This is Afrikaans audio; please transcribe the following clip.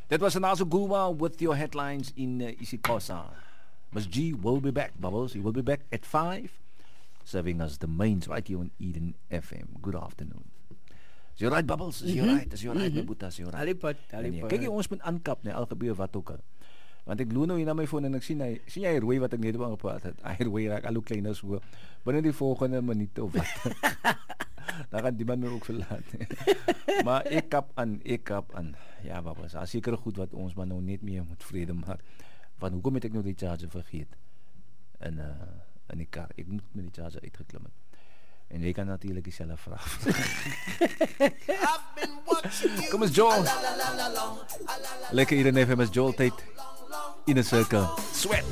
That was Anazo Guma with your headlines in Isikosa. Ms. G will be back, Bubbles. He will be back at 5, serving us the mains right here on Eden FM. Good afternoon. Is you right, Bubbles? Is you right? Is you right, my buta? Is you right? Alipot. Kijk, ons moet aankap, nee, al gebeur wat ook al. Want ek loer nou hier na my phone en ek sien jy rooi wat ek net van gepraat het. Hy rooi raak al hoe kleiner so. Binne die volgende minuut of wat. Dan gaan die man my ook verlaat. Maar ek kap aan. Ja, Bubbles, daar is seker goed wat ons maar nou net mee moet vrede maak. Want hoekom het ek nou die charger vergeet? In die kar. Ek moet met die charger uitgeklim het. En jy kan natuurlijk dieselfde vraag. Kom eens Joel. Lekker hier in FM is Joel tijd. In een cirkel. Sweat.